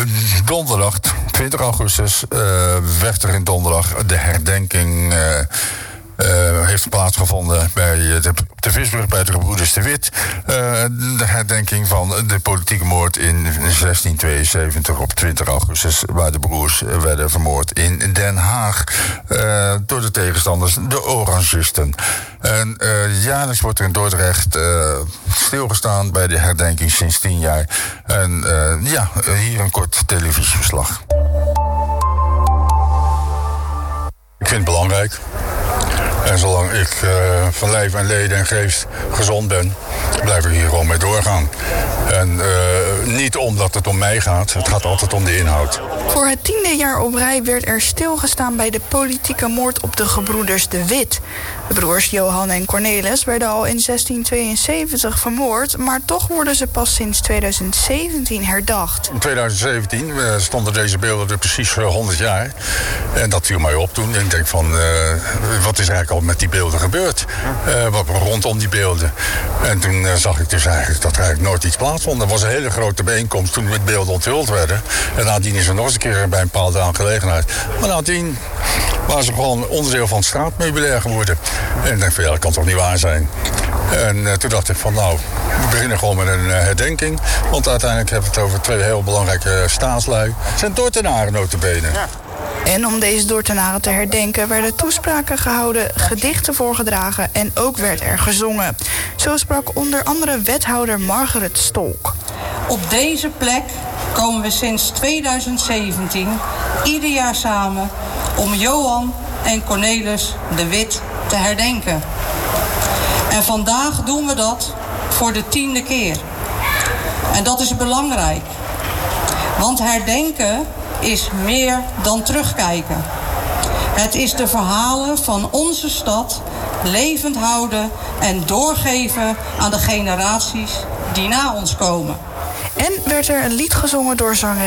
donderdag, 20 augustus, werd er in donderdag de herdenking heeft plaatsgevonden bij de Visbrug bij de gebroeders de Wit. De herdenking van de politieke moord in 1672 op 20 augustus... waar de broers werden vermoord in Den Haag door de tegenstanders, de Orangisten. En jaarlijks wordt er in Dordrecht stilgestaan bij de herdenking sinds 10 jaar. En hier een kort televisieverslag. Ik vind het belangrijk. En zolang ik van lijf en leden en geest gezond ben, blijf ik hier gewoon mee doorgaan. En niet omdat het om mij gaat, het gaat altijd om de inhoud. Voor het 10e jaar op rij werd er stilgestaan bij de politieke moord op de gebroeders de Wit. De broers Johan en Cornelis werden al in 1672 vermoord, maar toch worden ze pas sinds 2017 herdacht. In 2017 stonden deze beelden er precies 100 jaar. En dat viel mij op toen. En ik denk van, wat is eigenlijk al met die beelden gebeurd? Wat rondom die beelden. En toen zag ik dus eigenlijk dat er eigenlijk nooit iets plaatsvond. Er was een hele grote bijeenkomst toen met beelden onthuld werden. En nadien is er nog eens een keer bij een bepaalde aangelegenheid. Maar nadien waren ze gewoon onderdeel van het straatmeubilair geworden. En ik denk van, ja, dat kan toch niet waar zijn. En toen dacht ik van, nou, we beginnen gewoon met een herdenking. Want uiteindelijk hebben we het over 2 heel belangrijke staatslui. Het zijn Dordtenaren nota bene. Ja. En om deze Dordtenaren te herdenken werden toespraken gehouden, gedichten voorgedragen en ook werd er gezongen. Zo sprak onder andere wethouder Margaret Stolk. Op deze plek komen we sinds 2017 ieder jaar samen om Johan en Cornelis de Wit te herdenken. En vandaag doen we dat voor de 10e keer. En dat is belangrijk. Want herdenken is meer dan terugkijken. Het is de verhalen van onze stad levend houden en doorgeven aan de generaties die na ons komen. En werd er een lied gezongen door zanger